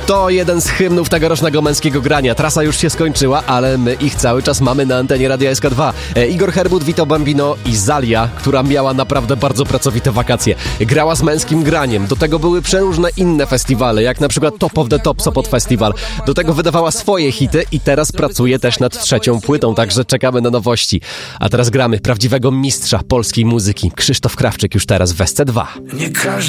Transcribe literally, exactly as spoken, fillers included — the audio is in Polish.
To jeden z hymnów tegorocznego męskiego grania. Trasa już się skończyła, ale my ich cały czas mamy na antenie Radia S K dwa. E, Igor Herbut, Vito Bambino i Zalia, która miała naprawdę bardzo pracowite wakacje. Grała z męskim graniem. Do tego były przeróżne inne festiwale, jak na przykład Top of the Top Sopot Festival. Do tego wydawała swoje hity i teraz pracuje też nad trzecią płytą, także czekamy na nowości. A teraz gramy prawdziwego mistrza polskiej muzyki. Krzysztof Krawczyk już teraz w S C dwa. Nie każdy